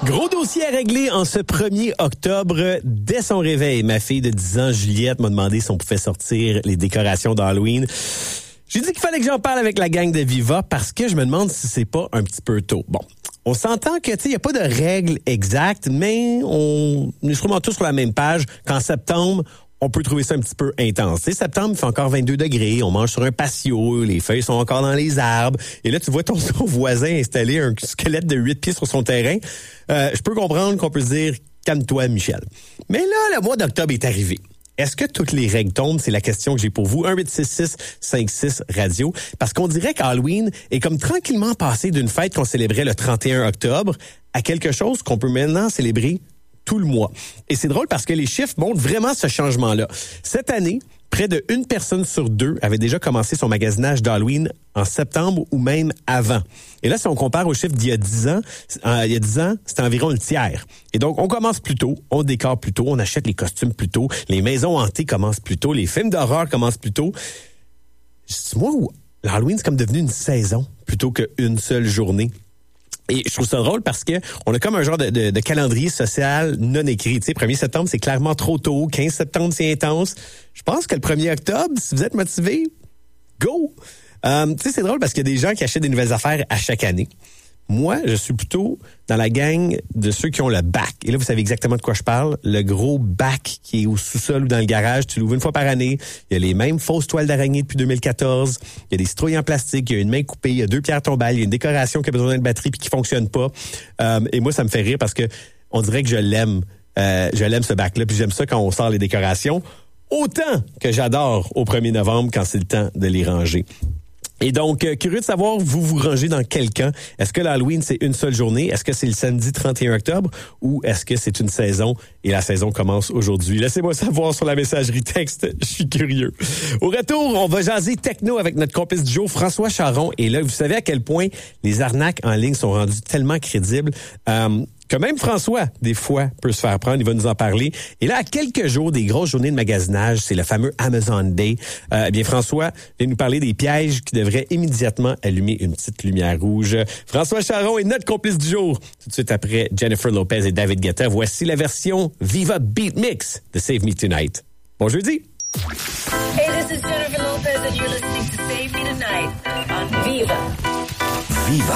Gros dossier à régler en ce 1er octobre. Dès son réveil, ma fille de 10 ans, Juliette, m'a demandé si on pouvait sortir les décorations d'Halloween. J'ai dit qu'il fallait que j'en parle avec la gang de Viva parce que je me demande si c'est pas un petit peu tôt. Bon, on s'entend que, tu sais, il n'y a pas de règles exactes, mais on est sûrement tous sur la même page qu'en septembre, on peut trouver ça un petit peu intense. Tu sais, septembre, il fait encore 22 degrés, on mange sur un patio, les feuilles sont encore dans les arbres, et là, tu vois ton voisin installer un squelette de 8 pieds sur son terrain. Je peux comprendre qu'on peut se dire « calme-toi, Michel ». Mais là, le mois d'octobre est arrivé. Est-ce que toutes les règles tombent? C'est la question que j'ai pour vous. 1-866-56-radio. Parce qu'on dirait qu'Halloween est comme tranquillement passé d'une fête qu'on célébrait le 31 octobre à quelque chose qu'on peut maintenant célébrer tout le mois. Et c'est drôle parce que les chiffres montrent vraiment ce changement-là. Cette année, près de 1 personne sur 2 avait déjà commencé son magasinage d'Halloween en septembre ou même avant. Et là, si on compare aux chiffres d'il y a 10 ans, c'était environ le tiers. Et donc, on commence plus tôt, on décore plus tôt, on achète les costumes plus tôt, les maisons hantées commencent plus tôt, les films d'horreur commencent plus tôt. Moi, l'Halloween, c'est comme devenu une saison plutôt qu'une seule journée. Et je trouve ça drôle parce que on a comme un genre de calendrier social non écrit. Tu sais, 1er septembre, c'est clairement trop tôt. 15 septembre, c'est intense. Je pense que le 1er octobre, si vous êtes motivé, go! Tu sais, c'est drôle parce qu'il y a des gens qui achètent des nouvelles affaires à chaque année. Moi, je suis plutôt dans la gang de ceux qui ont le bac. Et là, vous savez exactement de quoi je parle. Le gros bac qui est au sous-sol ou dans le garage. Tu l'ouvres une fois par année. Il y a les mêmes fausses toiles d'araignée depuis 2014. Il y a des citrouilles en plastique. Il y a une main coupée. Il y a 2 pierres tombales. Il y a une décoration qui a besoin d'une batterie puis qui fonctionne pas. Et moi, ça me fait rire parce que on dirait que je l'aime. Je l'aime ce bac-là. Puis j'aime ça quand on sort les décorations. Autant que j'adore au 1er novembre quand c'est le temps de les ranger. Et donc, curieux de savoir, vous rangez dans quel camp? Est-ce que l'Halloween, c'est une seule journée? Est-ce que c'est le samedi 31 octobre? Ou est-ce que c'est une saison et la saison commence aujourd'hui? Laissez-moi savoir sur la messagerie texte. Je suis curieux. Au retour, on va jaser techno avec notre complice du jour, François Charon. Et là, vous savez à quel point les arnaques en ligne sont rendues tellement crédibles. Que même François, des fois, peut se faire prendre. Il va nous en parler. Et là, à quelques jours des grosses journées de magasinage, c'est le fameux Amazon Day. Eh bien, François vient nous parler des pièges qui devraient immédiatement allumer une petite lumière rouge. François Charon est notre complice du jour. Tout de suite après Jennifer Lopez et David Guetta, voici la version Viva Beat Mix de Save Me Tonight. Bon jeudi! Hey, this is Jennifer Lopez and you're listening to Save Me Tonight on Viva. Viva